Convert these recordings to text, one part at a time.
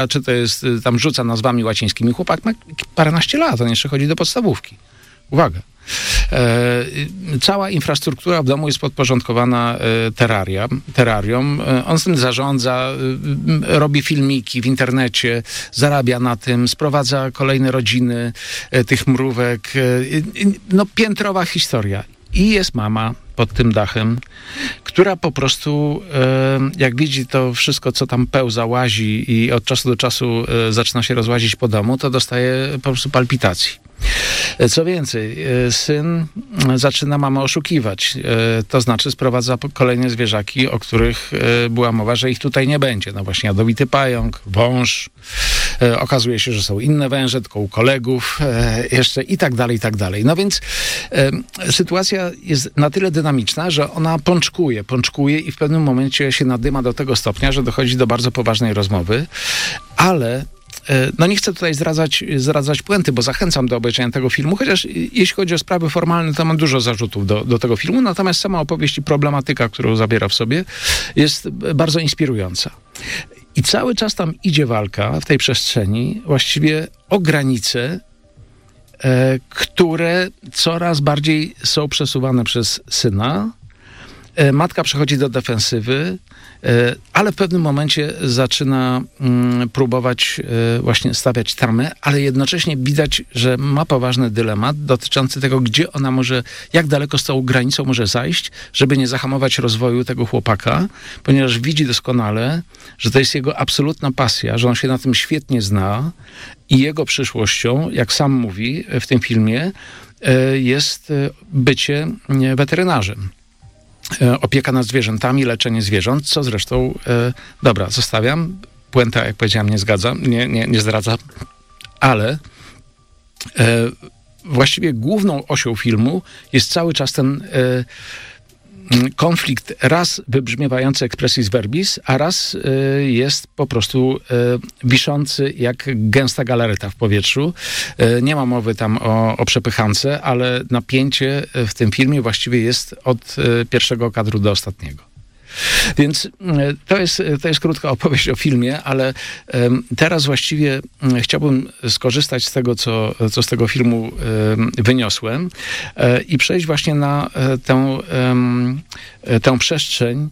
czy to jest, tam rzuca nazwami łacińskimi. Chłopak ma paręnaście lat, on jeszcze chodzi do podstawówki. Uwaga. Cała infrastruktura w domu jest podporządkowana terrariom. On z tym zarządza, robi filmiki w internecie, zarabia na tym, sprowadza kolejne rodziny tych mrówek. No, piętrowa historia. I jest mama pod tym dachem, która po prostu, jak widzi to wszystko, co tam pełza, łazi i od czasu do czasu zaczyna się rozłazić po domu, to dostaje po prostu palpitacji. Co więcej, syn zaczyna mamę oszukiwać. To znaczy sprowadza kolejne zwierzaki, o których była mowa, że ich tutaj nie będzie. No właśnie jadowity pająk, wąż. Okazuje się, że są inne węże, tylko u kolegów jeszcze i tak dalej, i tak dalej. No więc sytuacja jest na tyle dynamiczna, że ona pączkuje i w pewnym momencie się nadyma do tego stopnia, że dochodzi do bardzo poważnej rozmowy, ale no nie chcę tutaj zdradzać puenty, bo zachęcam do obejrzenia tego filmu, chociaż jeśli chodzi o sprawy formalne, to mam dużo zarzutów do tego filmu, natomiast sama opowieść i problematyka, którą zawiera w sobie, jest bardzo inspirująca. I cały czas tam idzie walka w tej przestrzeni właściwie o granice, które coraz bardziej są przesuwane przez syna. Matka przechodzi do defensywy, ale w pewnym momencie zaczyna próbować właśnie stawiać tamę, ale jednocześnie widać, że ma poważny dylemat dotyczący tego, gdzie ona może, jak daleko z tą granicą może zajść, żeby nie zahamować rozwoju tego chłopaka, ponieważ widzi doskonale, że to jest jego absolutna pasja, że on się na tym świetnie zna i jego przyszłością, jak sam mówi w tym filmie, jest bycie weterynarzem. Opieka nad zwierzętami, leczenie zwierząt, co zresztą, dobra, zostawiam. Puenta, jak powiedziałem, nie zdradza, ale właściwie główną osią filmu jest cały czas ten konflikt raz wybrzmiewający expressis verbis, a raz jest po prostu wiszący jak gęsta galareta w powietrzu. Nie ma mowy tam o przepychance, ale napięcie w tym filmie właściwie jest od pierwszego kadru do ostatniego. Więc to jest krótka opowieść o filmie, ale teraz właściwie chciałbym skorzystać z tego, co z tego filmu wyniosłem i przejść właśnie na tę przestrzeń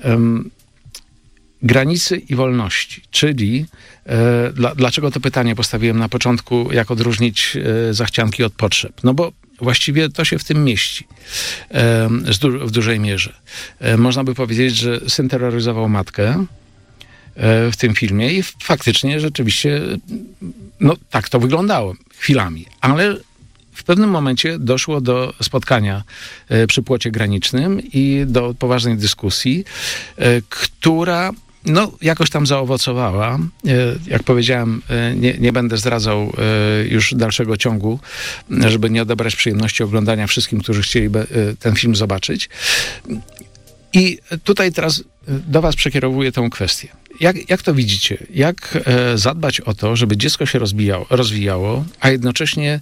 granicy i wolności, czyli dlaczego to pytanie postawiłem na początku, jak odróżnić zachcianki od potrzeb? No bo właściwie to się w tym mieści w dużej mierze. Można by powiedzieć, że syn terroryzował matkę w tym filmie i faktycznie rzeczywiście no tak to wyglądało chwilami, ale w pewnym momencie doszło do spotkania przy płocie granicznym i do poważnej dyskusji, która no, jakoś tam zaowocowała. Jak powiedziałem, nie będę zdradzał już dalszego ciągu, żeby nie odebrać przyjemności oglądania wszystkim, którzy chcieliby ten film zobaczyć. I tutaj teraz do was przekierowuję tę kwestię. Jak to widzicie? Jak zadbać o to, żeby dziecko się rozwijało, a jednocześnie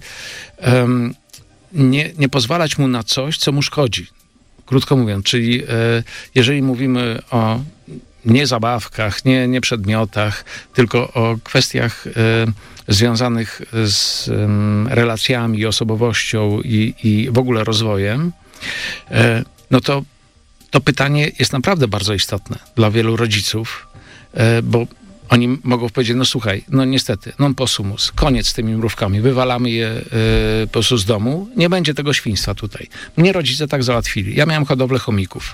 nie pozwalać mu na coś, co mu szkodzi? Krótko mówiąc, czyli jeżeli mówimy o nie zabawkach, nie przedmiotach, tylko o kwestiach związanych z relacjami, osobowością i w ogóle rozwojem, no to pytanie jest naprawdę bardzo istotne dla wielu rodziców, bo oni mogą powiedzieć, no słuchaj, no niestety, non possumus, koniec z tymi mrówkami, wywalamy je po prostu z domu, nie będzie tego świństwa tutaj. Mnie rodzice tak załatwili. Ja miałem hodowlę chomików.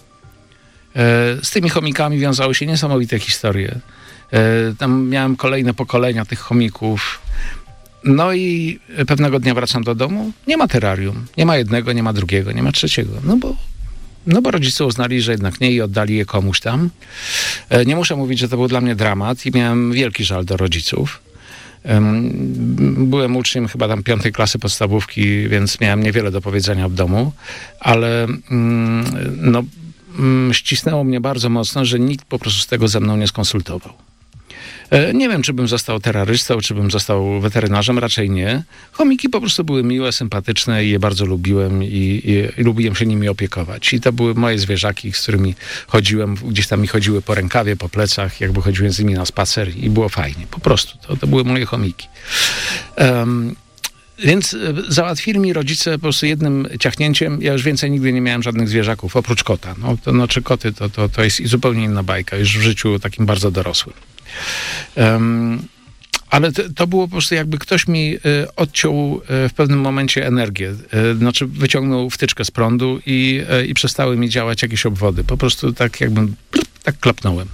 Z tymi chomikami wiązały się niesamowite historie. Tam miałem kolejne pokolenia tych chomików. No i pewnego dnia wracam do domu, nie ma terrarium. Nie ma jednego, nie ma drugiego, nie ma trzeciego. No bo rodzice uznali, że jednak nie i oddali je komuś tam. Nie muszę mówić, że to był dla mnie dramat i miałem wielki żal do rodziców. Byłem uczniem chyba tam 5. klasy podstawówki, więc miałem niewiele do powiedzenia w domu, ale ścisnęło mnie bardzo mocno, że nikt po prostu z tego ze mną nie skonsultował. Nie wiem, czy bym został terrorystą, czy bym został weterynarzem, raczej nie. Chomiki po prostu były miłe, sympatyczne i je bardzo lubiłem i lubiłem się nimi opiekować. I to były moje zwierzaki, z którymi chodziłem, gdzieś tam mi chodziły po rękawie, po plecach, jakby chodziłem z nimi na spacer i było fajnie. Po prostu. To były moje chomiki. Więc załatwili mi rodzice po prostu jednym ciachnięciem. Ja już więcej nigdy nie miałem żadnych zwierzaków, oprócz kota. No, to znaczy koty to jest zupełnie inna bajka, już w życiu takim bardzo dorosłym. Ale to było po prostu jakby ktoś mi odciął w pewnym momencie energię. Znaczy wyciągnął wtyczkę z prądu i przestały mi działać jakieś obwody. Po prostu tak jakbym tak klapnąłem.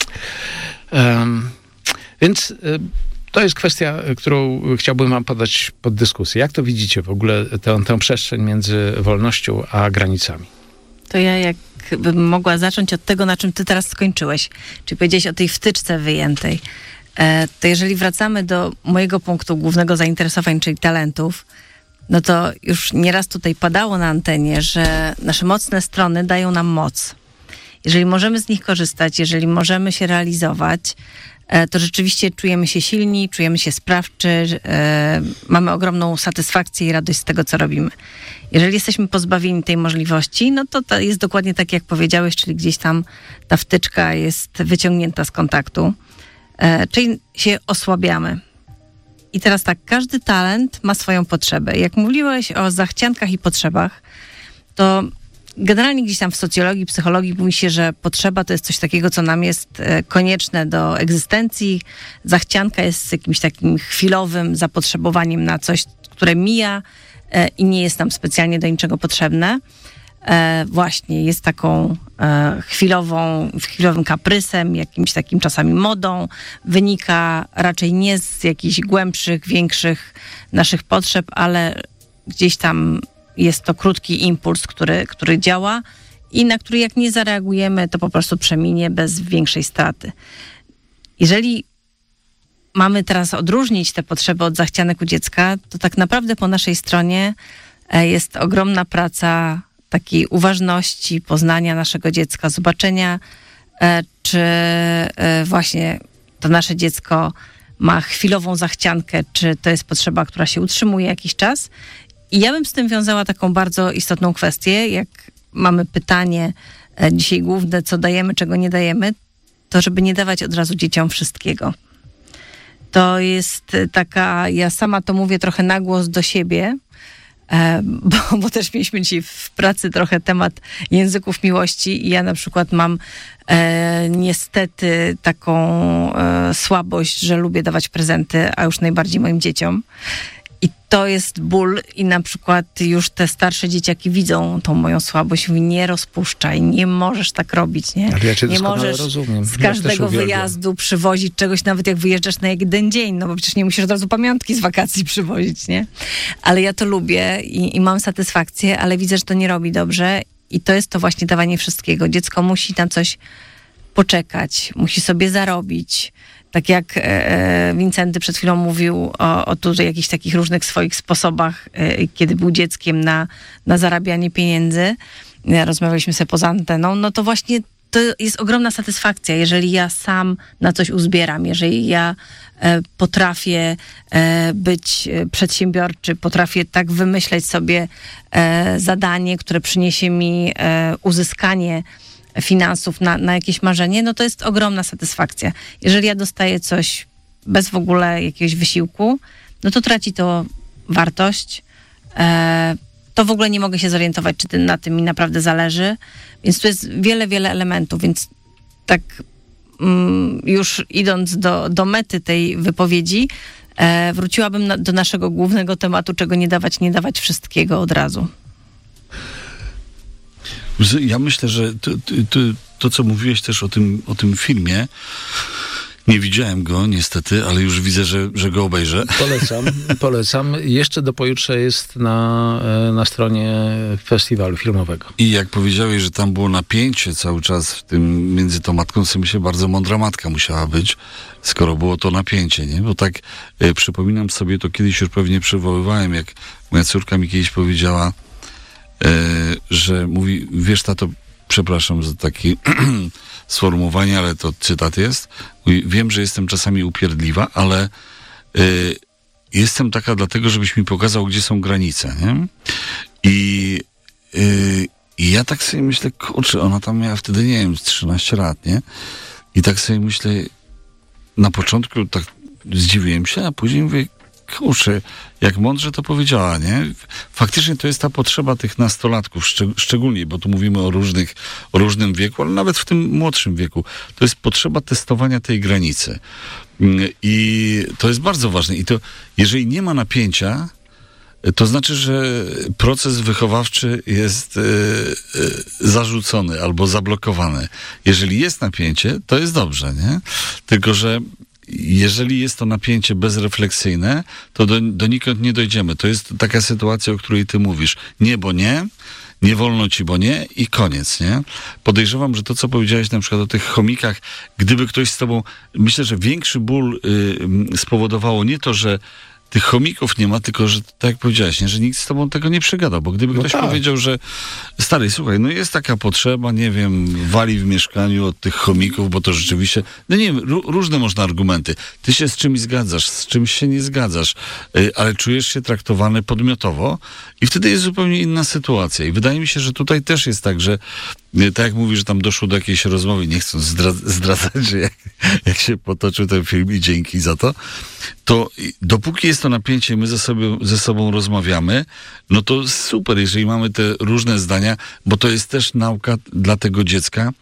Więc to jest kwestia, którą chciałbym wam podać pod dyskusję. Jak to widzicie w ogóle tę przestrzeń między wolnością a granicami? To ja jakbym mogła zacząć od tego, na czym ty teraz skończyłeś. Czyli powiedziałeś o tej wtyczce wyjętej. To jeżeli wracamy do mojego punktu głównego zainteresowań, czyli talentów, no to już nieraz tutaj padało na antenie, że nasze mocne strony dają nam moc. Jeżeli możemy z nich korzystać, jeżeli możemy się realizować, to rzeczywiście czujemy się silni, czujemy się sprawczy, mamy ogromną satysfakcję i radość z tego, co robimy. Jeżeli jesteśmy pozbawieni tej możliwości, no to jest dokładnie tak, jak powiedziałeś, czyli gdzieś tam ta wtyczka jest wyciągnięta z kontaktu, czyli się osłabiamy. I teraz tak, każdy talent ma swoją potrzebę. Jak mówiłeś o zachciankach i potrzebach, to generalnie gdzieś tam w socjologii, psychologii mówi się, że potrzeba to jest coś takiego, co nam jest konieczne do egzystencji. Zachcianka jest jakimś takim chwilowym zapotrzebowaniem na coś, które mija i nie jest nam specjalnie do niczego potrzebne. Właśnie jest taką chwilowym kaprysem, jakimś takim czasami modą. Wynika raczej nie z jakichś głębszych, większych naszych potrzeb, ale gdzieś tam jest to krótki impuls, który działa i na który jak nie zareagujemy, to po prostu przeminie bez większej straty. Jeżeli mamy teraz odróżnić te potrzeby od zachcianek u dziecka, to tak naprawdę po naszej stronie jest ogromna praca takiej uważności, poznania naszego dziecka, zobaczenia, czy właśnie to nasze dziecko ma chwilową zachciankę, czy to jest potrzeba, która się utrzymuje jakiś czas. I ja bym z tym wiązała taką bardzo istotną kwestię, jak mamy pytanie dzisiaj główne, co dajemy, czego nie dajemy, to żeby nie dawać od razu dzieciom wszystkiego. To jest taka, ja sama to mówię trochę na głos do siebie, bo też mieliśmy dzisiaj w pracy trochę temat języków miłości i ja na przykład mam niestety taką słabość, że lubię dawać prezenty, a już najbardziej moim dzieciom. I to jest ból i na przykład już te starsze dzieciaki widzą tą moją słabość. Mówi, nie rozpuszczaj, nie możesz tak robić, nie? Ale ja cię nie możesz rozumiem. z każdego wyjazdu przywozić czegoś, nawet jak wyjeżdżasz na jeden dzień, no bo przecież nie musisz od razu pamiątki z wakacji przywozić, nie? Ale ja to lubię i mam satysfakcję, ale widzę, że to nie robi dobrze i to jest to właśnie dawanie wszystkiego. Dziecko musi na coś poczekać, musi sobie zarobić. Tak jak Wincenty przed chwilą mówił o tutaj jakichś takich różnych swoich sposobach, kiedy był dzieckiem na zarabianie pieniędzy. Rozmawialiśmy sobie poza anteną. No to właśnie to jest ogromna satysfakcja, jeżeli ja sam na coś uzbieram, jeżeli ja potrafię być przedsiębiorczy, potrafię tak wymyśleć sobie zadanie, które przyniesie mi uzyskanie finansów na jakieś marzenie, no to jest ogromna satysfakcja. Jeżeli ja dostaję coś bez w ogóle jakiegoś wysiłku, no to traci to wartość. To w ogóle nie mogę się zorientować, czy na tym mi naprawdę zależy. Więc tu jest wiele elementów, więc tak już idąc do mety tej wypowiedzi, wróciłabym do naszego głównego tematu, czego nie dawać wszystkiego od razu. Ja myślę, że to co mówiłeś też o tym filmie, nie widziałem go niestety, ale już widzę, że go obejrzę. Polecam. Jeszcze do pojutrze jest na stronie festiwalu filmowego. I jak powiedziałeś, że tam było napięcie cały czas w tym między tą matką, sobie myślę, bardzo mądra matka musiała być, skoro było to napięcie, nie? Bo tak przypominam sobie, to kiedyś już pewnie przywoływałem, jak moja córka mi kiedyś powiedziała, że mówi, wiesz tato, przepraszam za takie sformułowanie, ale to cytat jest. Mówi, wiem, że jestem czasami upierdliwa, ale jestem taka dlatego, żebyś mi pokazał, gdzie są granice, nie? I ja tak sobie myślę, kurczę, ona tam miała wtedy, nie wiem, 13 lat, nie? I tak sobie myślę, na początku tak zdziwiłem się, a później mówię, kurczę, jak mądrze to powiedziała, nie? Faktycznie to jest ta potrzeba tych nastolatków, szczególnie, bo tu mówimy o różnym wieku, ale nawet w tym młodszym wieku. To jest potrzeba testowania tej granicy. I to jest bardzo ważne. I to, jeżeli nie ma napięcia, to znaczy, że proces wychowawczy jest zarzucony albo zablokowany. Jeżeli jest napięcie, to jest dobrze, nie? Tylko że jeżeli jest to napięcie bezrefleksyjne, to donikąd nie dojdziemy. To jest taka sytuacja, o której ty mówisz. Nie, bo nie, nie wolno ci, bo nie i koniec, nie? Podejrzewam, że to, co powiedziałeś na przykład o tych chomikach, gdyby ktoś z tobą, myślę, że większy ból spowodowało nie to, że tych chomików nie ma, tylko że, tak jak powiedziałeś, nie, że nikt z tobą tego nie przegadał, bo gdyby ktoś powiedział, że stary, słuchaj, no jest taka potrzeba, nie wiem, wali w mieszkaniu od tych chomików, bo to rzeczywiście, no nie wiem, różne można argumenty. Ty się z czymś zgadzasz, z czymś się nie zgadzasz, ale czujesz się traktowany podmiotowo i wtedy jest zupełnie inna sytuacja. I wydaje mi się, że tutaj też jest tak, że tak jak mówisz, że tam doszło do jakiejś rozmowy, nie chcąc zdradzać, że jak się potoczył ten film i dzięki za to, to dopóki jest to napięcie, my ze sobą rozmawiamy, no to super, jeżeli mamy te różne zdania, bo to jest też nauka dla tego dziecka,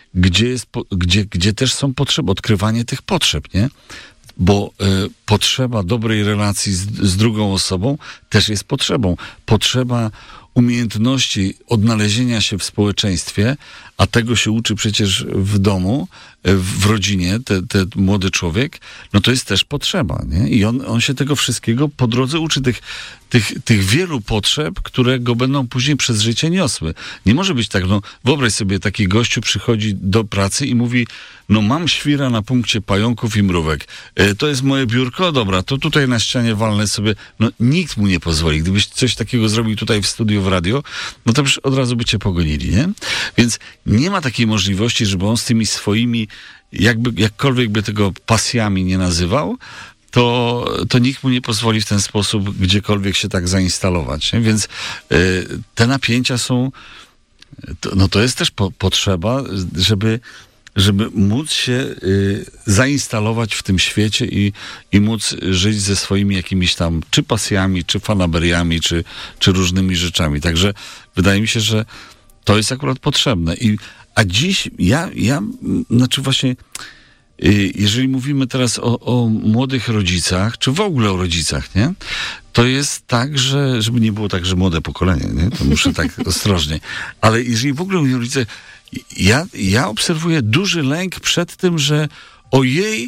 gdzie też są potrzeby, odkrywanie tych potrzeb, nie? Bo potrzeba dobrej relacji z drugą osobą też jest potrzebą. Potrzeba umiejętności odnalezienia się w społeczeństwie, a tego się uczy przecież w domu, w rodzinie, ten młody człowiek, no to jest też potrzeba, nie? I on się tego wszystkiego po drodze uczy, tych wielu potrzeb, które go będą później przez życie niosły. Nie może być tak, no wyobraź sobie, taki gościu przychodzi do pracy i mówi, no mam świra na punkcie pająków i mrówek. To jest moje biurko, dobra, to tutaj na ścianie walnę sobie. No nikt mu nie pozwoli. Gdybyś coś takiego zrobił tutaj w studiu, w radio, no to już od razu by cię pogonili, nie? Więc nie ma takiej możliwości, żeby on z tymi swoimi, jakkolwiek by tego pasjami nie nazywał, to nikt mu nie pozwoli w ten sposób gdziekolwiek się tak zainstalować. Nie? Więc te napięcia są, to jest też potrzeba, żeby móc się zainstalować w tym świecie i móc żyć ze swoimi jakimiś tam czy pasjami, czy fanaberiami, czy różnymi rzeczami. Także wydaje mi się, że to jest akurat potrzebne. A dziś znaczy właśnie, jeżeli mówimy teraz o młodych rodzicach, czy w ogóle o rodzicach, nie? To jest tak, że żeby nie było tak, że młode pokolenie, nie? To muszę tak ostrożnie. Ale jeżeli w ogóle mówię o rodzicach, ja obserwuję duży lęk przed tym, że ojej,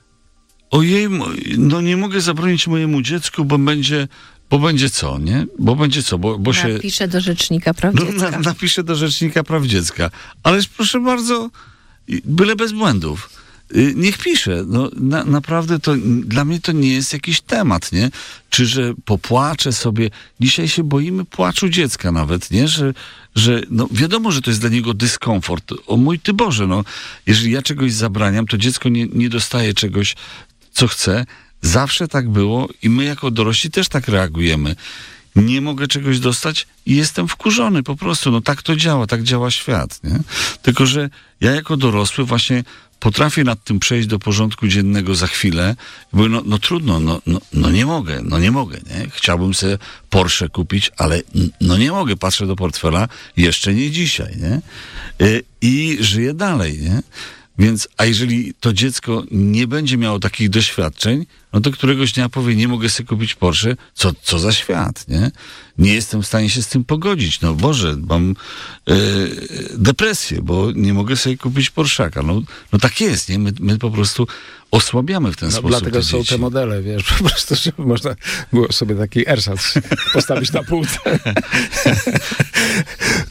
no nie mogę zabronić mojemu dziecku, bo będzie co, nie? Bo będzie co, bo się... Napiszę do Rzecznika Praw Dziecka. Napiszę do Rzecznika Praw Dziecka. Ależ proszę bardzo, byle bez błędów. Niech pisze. No, naprawdę to dla mnie to nie jest jakiś temat, nie? Czy że popłaczę sobie. Dzisiaj się boimy płaczu dziecka nawet, nie? Że no wiadomo, że to jest dla niego dyskomfort. O mój Ty Boże, no. Jeżeli ja czegoś zabraniam, to dziecko nie dostaje czegoś, co chce. Zawsze tak było i my jako dorośli też tak reagujemy. Nie mogę czegoś dostać i jestem wkurzony po prostu. No tak to działa, tak działa świat, nie? Tylko że ja jako dorosły właśnie potrafię nad tym przejść do porządku dziennego za chwilę, bo no trudno, no nie mogę, nie? Chciałbym sobie Porsche kupić, ale no nie mogę, patrzę do portfela, jeszcze nie dzisiaj, nie? I żyję dalej, nie? Więc, a jeżeli to dziecko nie będzie miało takich doświadczeń, no to któregoś dnia powie, nie mogę sobie kupić Porsche, co za świat, nie? Nie jestem w stanie się z tym pogodzić. No Boże, mam depresję, bo nie mogę sobie kupić Porszaka. No tak jest, nie? My po prostu osłabiamy w ten sposób dlatego są dzieci. te modele, wiesz, po prostu, żeby można było sobie taki ersatz postawić na półce.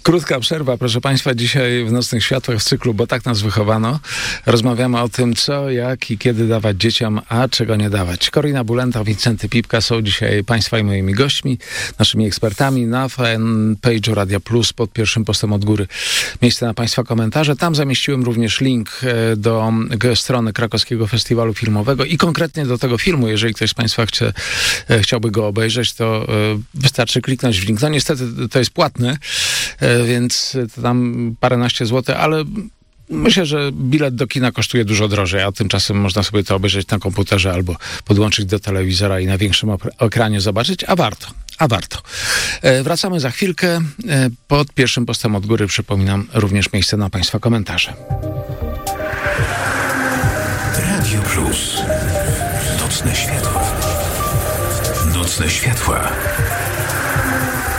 Krótka przerwa, proszę Państwa. Dzisiaj w Nocnych Światłach w cyklu, bo tak nas wychowano, rozmawiamy o tym, co, jak i kiedy dawać dzieciom, a czego nie dawać. Korina Bulenta, Wincenty Pipka są dzisiaj Państwa i moimi gośćmi, naszymi ekspertami na fanpage'u Radia Plus pod pierwszym postem od góry. Miejsce na Państwa komentarze. Tam zamieściłem również link do strony Krakowskiego Festiwalu Filmowego i konkretnie do tego filmu. Jeżeli ktoś z Państwa chciałby go obejrzeć, to wystarczy kliknąć w link. No niestety to jest płatne, więc tam paręnaście złotych, ale myślę, że bilet do kina kosztuje dużo drożej, a tymczasem można sobie to obejrzeć na komputerze albo podłączyć do telewizora i na większym ekranie zobaczyć, a warto. Wracamy za chwilkę. Pod pierwszym postem od góry, przypominam, również miejsce na Państwa komentarze. Radio Plus. Nocne światła. Nocne światła.